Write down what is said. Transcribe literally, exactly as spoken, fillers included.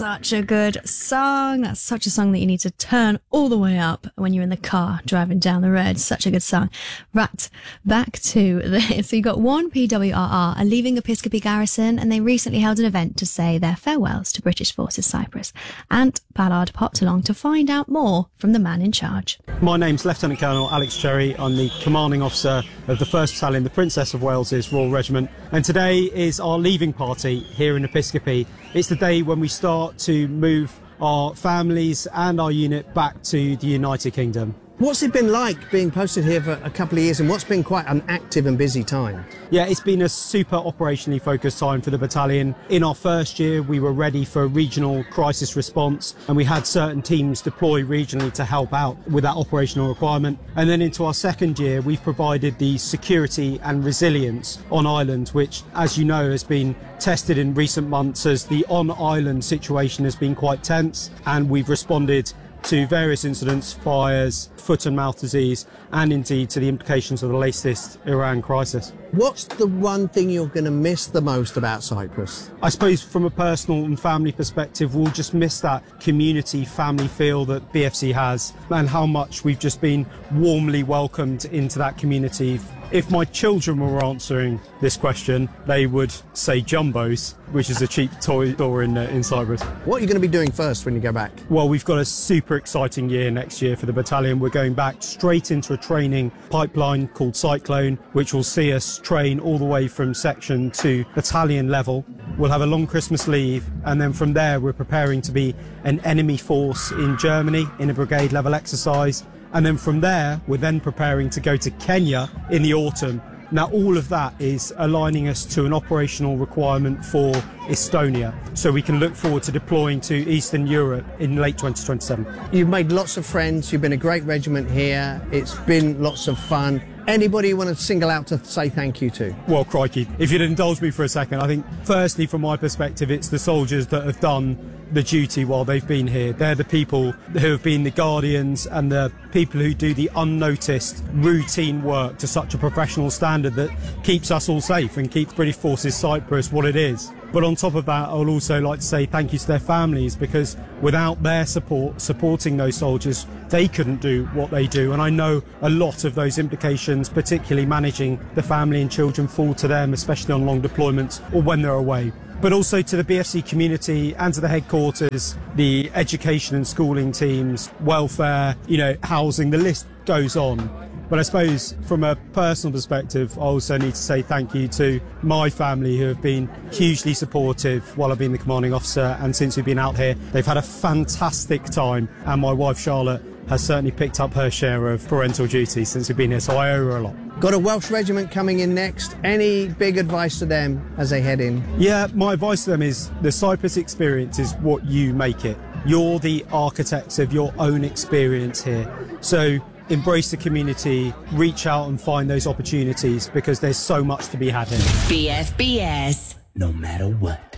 such a good song. That's such a song that you need to turn all the way up when you're in the car driving down the road. Such a good song. Right, back to this. So you got one P W R R are leaving Episcopi Garrison, and they recently held an event to say their farewells to British Forces Cyprus. And Ballard popped along to find out more from the man in charge. My name's Lieutenant Colonel Alex Cherry. I'm the commanding officer of the first Battalion, the Princess of Wales's Royal Regiment. And today is our leaving party here in Episcopi. It's the day when we start to move our families and our unit back to the United Kingdom. What's it been like being posted here for a couple of years, and what's been quite an active and busy time? Yeah, it's been a super operationally focused time for the battalion. In our first year, we were ready for regional crisis response, and we had certain teams deploy regionally to help out with that operational requirement. And then into our second year, we've provided the security and resilience on island, which, as you know, has been tested in recent months as the on-island situation has been quite tense, and we've responded to various incidents, fires, foot and mouth disease, and indeed to the implications of the latest Iran crisis. What's the one thing you're going to miss the most about Cyprus? I suppose from a personal and family perspective, we'll just miss that community, family feel that B F C has, and how much we've just been warmly welcomed into that community. If my children were answering this question, they would say Jumbos, which is a cheap toy store in, uh, in Cyprus. What are you going to be doing first when you go back? Well, we've got a super exciting year next year for the battalion. We're going back straight into a training pipeline called Cyclone, which will see us train all the way from section to battalion level. We'll have a long Christmas leave, and then from there we're preparing to be an enemy force in Germany in a brigade level exercise. And then from there, we're then preparing to go to Kenya in the autumn. Now, all of that is aligning us to an operational requirement for Estonia, so we can look forward to deploying to Eastern Europe in late twenty twenty-seven. You've made lots of friends, you've been a great regiment here, it's been lots of fun. Anybody you want to single out to say thank you to? Well, crikey, if you'd indulge me for a second, I think firstly, from my perspective, it's the soldiers that have done the duty while they've been here. They're the people who have been the guardians and the people who do the unnoticed routine work to such a professional standard that keeps us all safe and keeps British Forces Cyprus what it is. But on top of that, I would also like to say thank you to their families, because without their support, supporting those soldiers, they couldn't do what they do. And I know a lot of those implications, particularly managing the family and children, fall to them, especially on long deployments or when they're away. But also to the B F C community and to the headquarters, the education and schooling teams, welfare, you know, housing, the list goes on. But I suppose from a personal perspective, I also need to say thank you to my family, who have been hugely supportive while I've been the commanding officer, and since we've been out here, they've had a fantastic time, and my wife Charlotte has certainly picked up her share of parental duties since we've been here, so I owe her a lot. Got a Welsh regiment coming in next. Any big advice to them as they head in? Yeah, my advice to them is the Cyprus experience is what you make it. You're the architects of your own experience here. So embrace the community, reach out and find those opportunities, because there's so much to be had here. B F B S, no matter what.